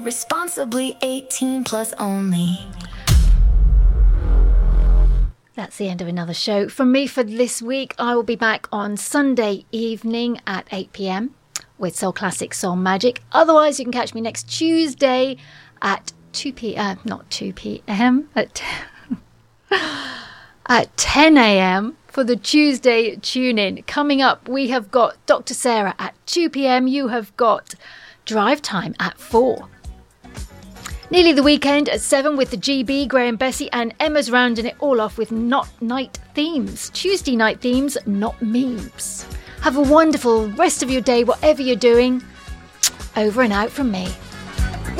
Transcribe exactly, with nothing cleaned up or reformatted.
Responsibly eighteen plus only. That's the end of another show from me for this week. I will be back on Sunday evening at eight p.m. with Soul Classic Soul Magic. Otherwise, you can catch me next Tuesday at two p.m. Uh, not two p.m. at at ten a.m. for the Tuesday tune-in. Coming up, we have got Doctor Sarah at two p.m. You have got Drive Time at four. Nearly the weekend at seven with the G B, Graham Bessie and Emma's rounding it all off with Not Night Themes. Tuesday night themes, not memes. Have a wonderful rest of your day, whatever you're doing. Over and out from me.